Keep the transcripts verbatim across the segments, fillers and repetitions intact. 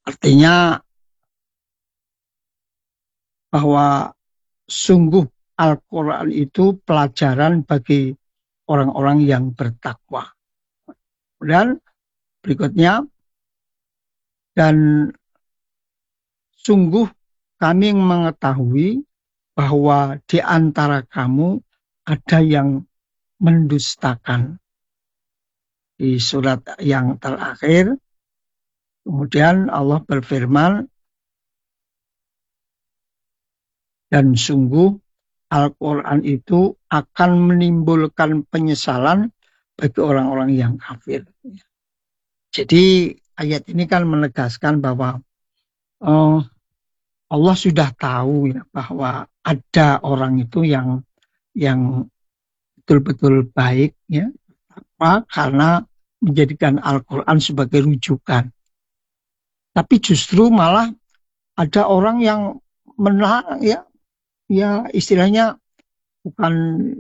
Artinya bahwa sungguh Al-Quran itu pelajaran bagi orang-orang yang bertakwa. Dan berikutnya, dan sungguh kami mengetahui bahwa di antara kamu ada yang mendustakan. Di surat yang terakhir, kemudian Allah berfirman, dan sungguh Al-Quran itu akan menimbulkan penyesalan bagi orang-orang yang kafir. Jadi ayat ini kan menegaskan bahwa uh, Allah sudah tahu ya bahwa ada orang itu yang yang betul-betul baik ya, apa? Karena menjadikan Al-Quran sebagai rujukan. Tapi justru malah ada orang yang menang ya, ya istilahnya bukan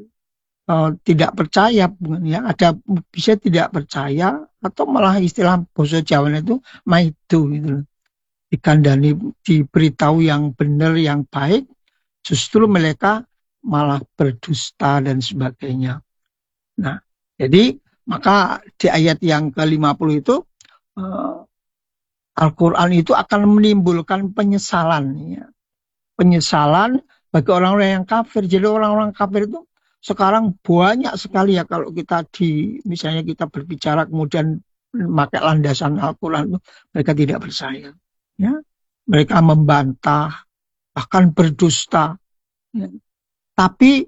uh, tidak percaya, bukan ya, ada bisa tidak percaya atau malah istilah bahasa Jawa itu maidu gitu loh. Dikandani, diberitahu yang benar, yang baik, justru mereka malah berdusta dan sebagainya. Nah, jadi maka di ayat yang ke lima puluh itu uh, Al-Quran itu akan menimbulkan penyesalan, ya. Penyesalan bagi orang-orang yang kafir. Jadi orang-orang kafir itu sekarang banyak sekali ya kalau kita di misalnya kita berbicara kemudian memakai landasan Al-Quran itu mereka tidak percaya. Ya, mereka membantah, bahkan berdusta. Ya. Tapi,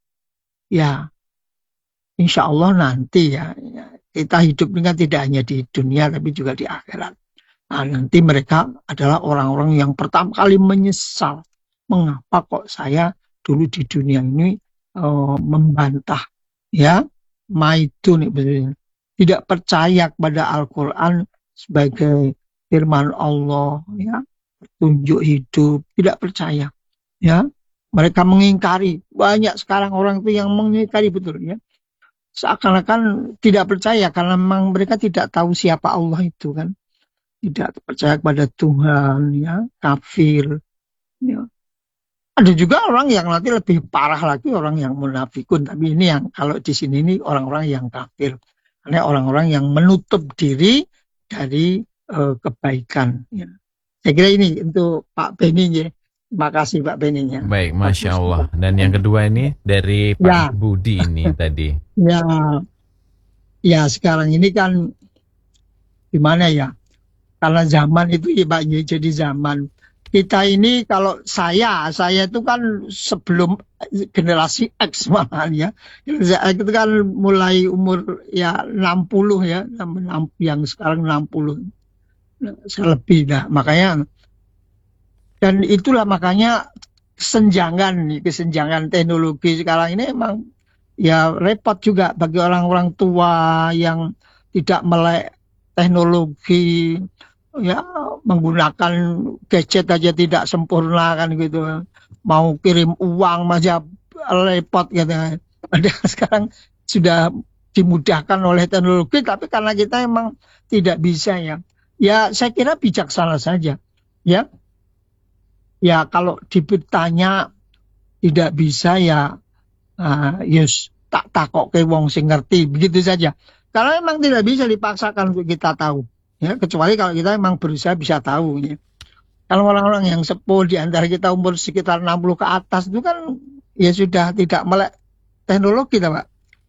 ya, insya Allah nanti ya, ya, kita hidup ini kan tidak hanya di dunia, tapi juga di akhirat. Nah, nanti mereka adalah orang-orang yang pertama kali menyesal. Mengapa kok saya dulu di dunia ini uh, membantah, ya, maidun, tidak percaya kepada Al-Quran sebagai firman Allah, ya, petunjuk hidup, tidak percaya, ya. Mereka mengingkari, banyak sekarang orang itu yang mengingkari betul, ya. Seakan-akan tidak percaya karena memang mereka tidak tahu siapa Allah itu kan, tidak percaya kepada Tuhan, ya, kafir, ya. Ada juga orang yang nanti lebih parah lagi, orang yang munafikun, tapi ini yang kalau di sini ini orang-orang yang kafir, karena orang-orang yang menutup diri dari uh, kebaikan. Ya. Saya kira ini untuk Pak Beni, ya. Terima kasih Pak Beni. Ya. Baik, Masya Allah. Dan yang kedua ini dari Pak ya. Budi ini tadi. Ya, ya sekarang ini kan gimana ya? Karena zaman itu ya Pak, ya, jadi zaman kita ini kalau saya, saya itu kan sebelum generasi X malahan ya. Generasi X itu kan mulai umur ya enam puluh ya, yang sekarang enam puluh. Saya lebih dah, makanya. Dan itulah makanya kesenjangan nih, kesenjangan teknologi sekarang ini emang ya repot juga bagi orang-orang tua yang tidak melek teknologi, ya menggunakan gadget aja tidak sempurna kan gitu, mau kirim uang aja repot gitu. Padahal sekarang sudah dimudahkan oleh teknologi, tapi karena kita emang tidak bisa ya. Ya saya kira bijaksana saja, ya. Ya kalau ditanya tidak bisa ya, uh, yes tak takok ke wong sing ngerti, begitu saja. Karena memang tidak bisa dipaksakan untuk kita tahu. Ya, kecuali kalau kita memang berusaha bisa tahu. Ya. Kalau orang-orang yang sepuh di antara kita umur sekitar enam puluh ke atas itu kan ya sudah tidak melek teknologi, Pak.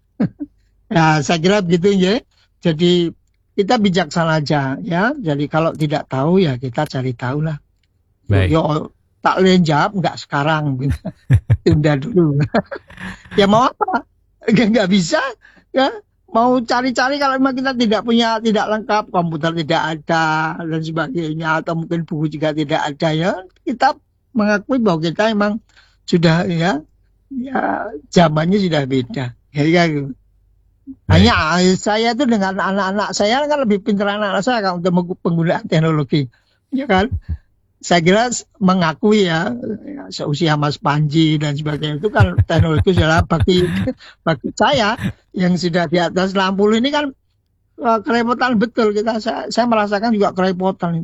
Ya, saya kira begitu ya. Jadi kita bijaksana aja ya. Jadi kalau tidak tahu ya kita cari tahu lah. Baik. Yo, tak boleh jawab nggak sekarang, tunda dulu. Ya mau apa? Nggak bisa ya. Mau cari-cari kalau memang kita tidak punya, tidak lengkap, komputer tidak ada dan sebagainya, atau mungkin buku juga tidak ada ya, kita mengakui bahwa kita memang sudah ya, ya zamannya sudah beda. Ya, ya. Hanya saya itu dengan anak-anak saya kan lebih pintar anak-anak saya kan untuk penggunaan teknologi, ya kan? Saya kira mengakui ya, ya seusia Mas Panji dan sebagainya itu kan teknologi sudah bagi bagi saya yang sudah di atas enam puluh ini kan kerepotan betul kita. Saya, saya merasakan juga kerepotan.